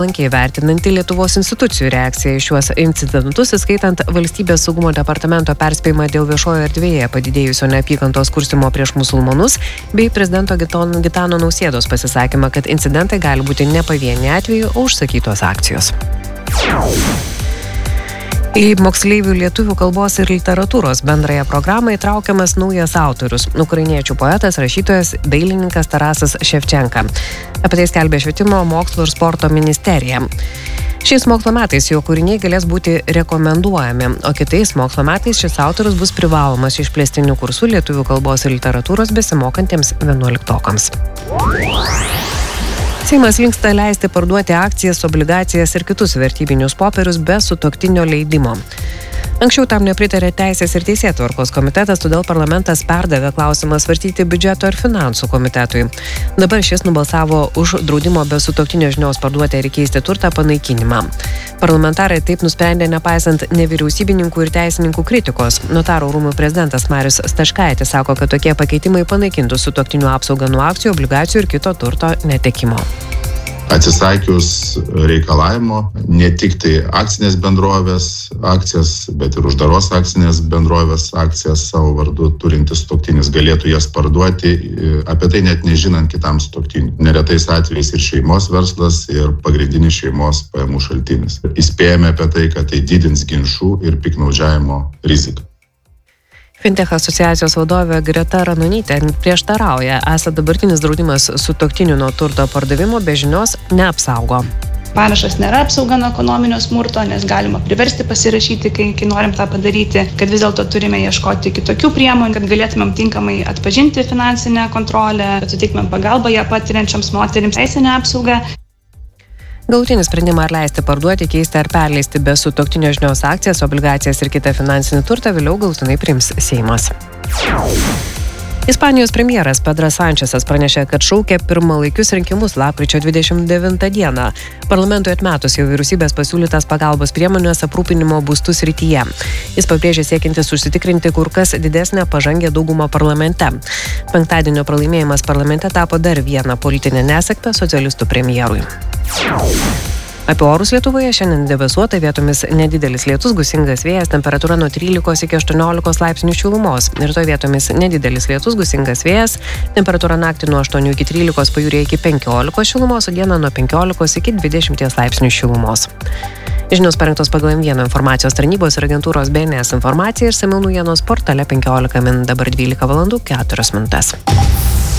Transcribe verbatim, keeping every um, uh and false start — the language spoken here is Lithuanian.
Lankiai vertinanti Lietuvos institucijų reakcija į šiuos incidentus, įskaitant Valstybės saugumo departamento perspėjimą dėl viešojo erdvėje padidėjusio neapykantos kurstymo prieš musulmonus, bei prezidento Gitano Nausėdos pasisakymą, kad incidentai gali būti ne pavieniai atvejai, o užsakytos akcijos. Į moksleivių lietuvių kalbos ir literatūros bendrąją programą įtraukiamas naujas autorius – ukrainiečių poetas, rašytojas, dailininkas Tarasas Ševčenka. Apie tai skelbė Švietimo, mokslo ir sporto ministerija. Šiais mokslo metais jo kūriniai galės būti rekomenduojami, o kitais mokslo metais šis autorius bus privalomas išplėstinių kursų lietuvių kalbos ir literatūros besimokantiems vienuoliktokams. Seimas linksta leisti parduoti akcijas, obligacijas ir kitus vertybinius popierius be sutuoktinio leidimo. Anksčiau tam nepritarė Teisės ir teisėtvarkos komitetas, todėl parlamentas perdavė klausimą svarstyti biudžeto ir finansų komitetui. Dabar šis nubalsavo už draudimo be sutuoktinio žinios parduoti ir keisti turtą panaikinimą. Parlamentarai taip nusprendė nepaisant nevyriausybininkų ir teisininkų kritikos. Notarų rūmų prezidentas Marius Staškaitis sako, kad tokie pakeitimai panaikintų sutuoktinių apsaugą nuo akcijų, obligacijų ir kito turto netekimo. Atsisakius reikalavimo ne tik tai akcinės bendrovės akcijas, bet ir uždaros akcinės bendrovės akcijas savo vardu turintis sutuoktinis galėtų jas parduoti, apie tai net nežinant kitam sutuoktiniui. Neretais atvejais ir šeimos verslas, ir pagrindinis šeimos pajamų šaltinis. Įspėjame apie tai, kad tai didins ginčų ir piktnaudžiavimo riziką. Fintech asociacijos vadovė Greta Ranonytė prieštarauja, esą dabartinis draudimas sutuoktinių nuo turto pardavimo be žinios neapsaugo. Parašas nėra apsauga nuo ekonominio smurto, nes galima priversti pasirašyti, kai, kai norim tą padaryti, kad vis dėlto turime ieškoti kitokių priemonių, kad galėtumėm tinkamai atpažinti finansinę kontrolę, kad suteiktumėm pagalbą ją patiriančioms moterims teisinę apsaugą. Galutinį sprendimą ar leisti parduoti, keisti ar perleisti be sutuoktinio žinios akcijas, obligacijas ir kitą finansinį turtą vėliau galutinai priims Seimas. Ispanijos premjeras Pedras Sančesas pranešė, kad šaukia pirmalaikius rinkimus lapkričio dvidešimt devintą dieną. Parlamentui atmetus jau vyriausybės pasiūlytas pagalbos priemonės aprūpinimo būstų srityje. Jis pabrėžė siekiantis užsitikrinti kur kas didesnę pažangę daugumą parlamente. Penktadienio pralaimėjimas parlamente tapo dar vieną politinę nesėkmę socialistų premjerui. Apie orus Lietuvoje šiandien debesuota, vietomis nedidelis lietus, gūsingas vėjas, temperatūra nuo trylikos iki aštuoniolikos laipsnių šilumos. Rytoj vietomis nedidelis lietus, gūsingas vėjas, temperatūra naktį nuo aštuonių iki trylikos, pajūryje iki penkiolikos šilumos, o dieną nuo penkiolikos iki dvidešimties laipsnių šilumos. Žinios parengtos pagal M vieną informacijos tarnybos ir agentūros B N S informaciją ir išsamiau naujienos portale penkiolika min, dabar dvylika valandų keturios minutės.